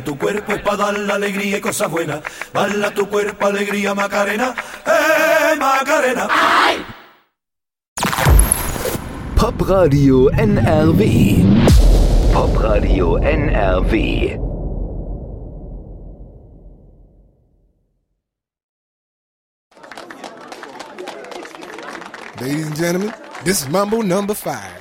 Tu cuerpo es para dar la alegría y cosas buenas. Bala tu cuerpo, alegría, Macarena. Macarena. Ay. Popradio NRW. Popradio NRW. Ladies and gentlemen, this is Mambo number 5.